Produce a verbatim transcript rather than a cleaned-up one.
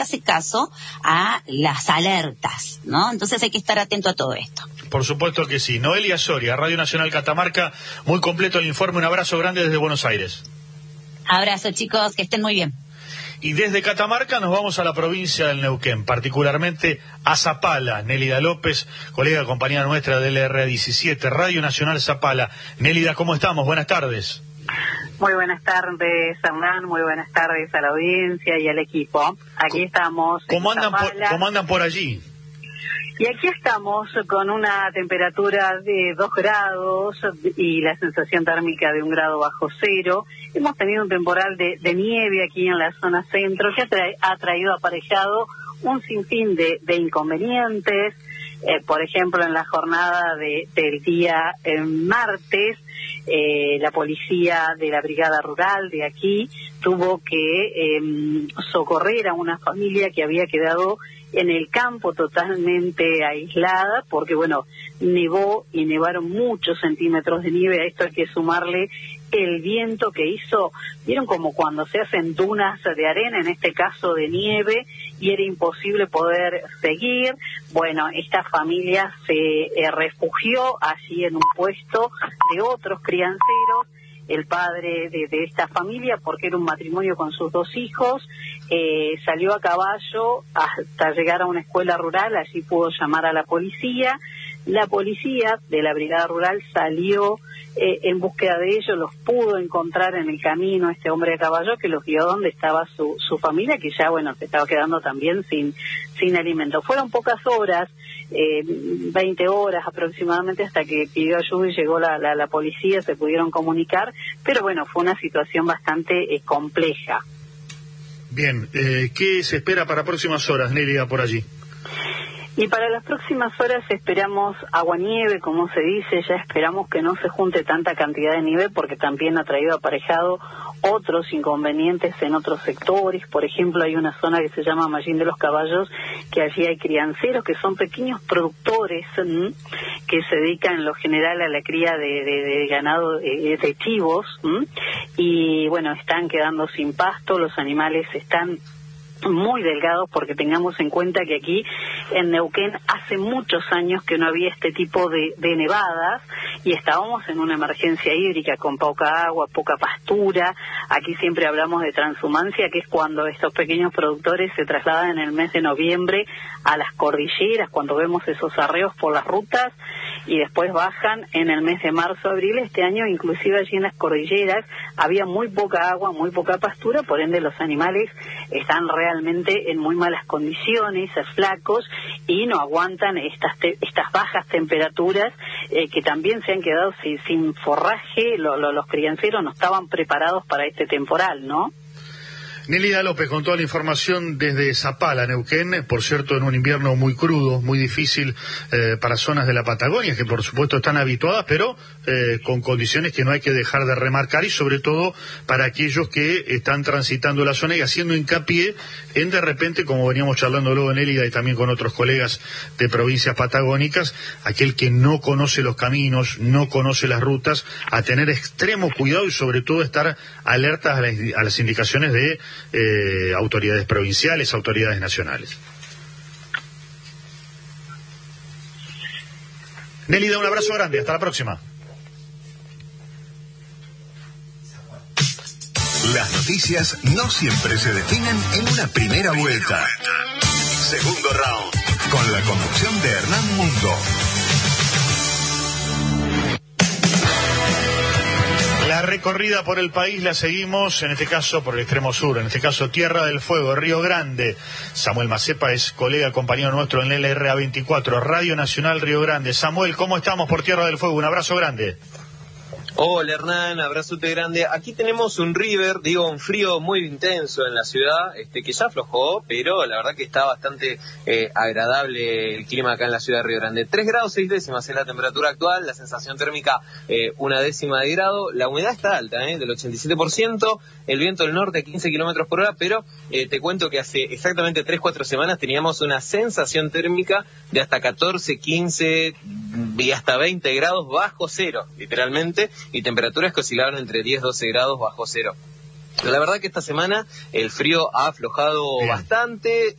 hace caso a las alertas, ¿no? Entonces hay que estar atento a todo esto. Por supuesto que sí. Noelia Soria, Radio Nacional Catamarca, muy completo el informe, un abrazo grande desde Buenos Aires. Abrazo, chicos, que estén muy bien. Y desde Catamarca nos vamos a la provincia del Neuquén, particularmente a Zapala. Nélida López, colega, compañera nuestra del R diecisiete, Radio Nacional Zapala. Nélida, ¿cómo estamos? Buenas tardes. Muy buenas tardes, Hernán, muy buenas tardes a la audiencia y al equipo. Aquí estamos. ¿Cómo andan por, ¿Cómo andan por allí? Y aquí estamos con una temperatura de dos grados y la sensación térmica de un grado bajo cero. Hemos tenido un temporal de, de nieve aquí en la zona centro que ha, tra ha traído aparejado un sinfín de, de inconvenientes. Eh, por ejemplo, en la jornada de, del día eh, martes, eh, la policía de la Brigada Rural de aquí tuvo que eh, socorrer a una familia que había quedado en el campo totalmente aislada, porque bueno, nevó y nevaron muchos centímetros de nieve. A esto hay que sumarle el viento que hizo, vieron como cuando se hacen dunas de arena, en este caso de nieve, y era imposible poder seguir. Bueno, esta familia se eh, refugió allí en un puesto de otros crianceros. El padre de, de esta familia, porque era un matrimonio con sus dos hijos, eh, salió a caballo hasta llegar a una escuela rural, allí pudo llamar a la policía. La policía de la Brigada Rural salió eh, en búsqueda de ellos, los pudo encontrar en el camino este hombre a caballo que los guió donde estaba su, su familia, que ya, bueno, se estaba quedando también sin, sin alimento. Fueron pocas horas, eh, veinte horas aproximadamente, hasta que pidió ayuda y llegó la, la, la policía, se pudieron comunicar, pero bueno, fue una situación bastante eh, compleja. Bien, eh, ¿qué se espera para próximas horas, Nélida, por allí? Y para las próximas horas esperamos aguanieve, como se dice, ya esperamos que no se junte tanta cantidad de nieve porque también ha traído aparejado otros inconvenientes en otros sectores. Por ejemplo, hay una zona que se llama Mallín de los Caballos, que allí hay crianceros que son pequeños productores ¿m? que se dedican en lo general a la cría de, de, de ganado de, de chivos ¿m? y bueno, están quedando sin pasto, los animales están muy delgados, porque tengamos en cuenta que aquí en Neuquén hace muchos años que no había este tipo de, de nevadas y estábamos en una emergencia hídrica con poca agua, poca pastura. Aquí siempre hablamos de transhumancia, que es cuando estos pequeños productores se trasladan en el mes de noviembre a las cordilleras, cuando vemos esos arreos por las rutas, y después bajan en el mes de marzo, abril. Este año inclusive allí en las cordilleras había muy poca agua, muy poca pastura, por ende los animales están realmente en muy malas condiciones, flacos, y no aguantan estas te estas bajas temperaturas eh, que también se han quedado sin, sin forraje. Lo, lo, los crianceros no estaban preparados para este temporal, ¿no? Nélida López con toda la información desde Zapala, Neuquén, por cierto, en un invierno muy crudo, muy difícil eh, para zonas de la Patagonia, que por supuesto están habituadas, pero eh, con condiciones que no hay que dejar de remarcar, y sobre todo para aquellos que están transitando la zona y haciendo hincapié en, de repente, como veníamos charlando luego en Nélida y también con otros colegas de provincias patagónicas, aquel que no conoce los caminos, no conoce las rutas, a tener extremo cuidado y sobre todo estar alertas a las, a las indicaciones de Eh, autoridades provinciales, autoridades nacionales. Nélida, un abrazo grande, hasta la próxima. Las noticias no siempre se definen en una primera vuelta. Segundo round, con la conducción de Hernán Mundo. La recorrida por el país la seguimos, en este caso por el extremo sur, en este caso Tierra del Fuego, Río Grande. Samuel Macepa es colega, compañero nuestro en el R A veinticuatro, Radio Nacional Río Grande. Samuel, ¿cómo estamos por Tierra del Fuego? Un abrazo grande. Hola Hernán, abrazote grande. Aquí tenemos un river, digo, un frío muy intenso en la ciudad, este que ya aflojó, pero la verdad que está bastante eh, agradable el clima acá en la ciudad de Río Grande. tres grados seis décimas es la temperatura actual, la sensación térmica eh, una décima de grado, la humedad está alta, eh, del ochenta y siete por ciento, el viento del norte quince kilómetros por hora, pero eh, te cuento que hace exactamente tres cuatro semanas teníamos una sensación térmica de hasta catorce, quince y hasta veinte grados bajo cero, literalmente, y temperaturas que oscilaban entre diez doce grados bajo cero. La verdad que esta semana el frío ha aflojado Bien. bastante.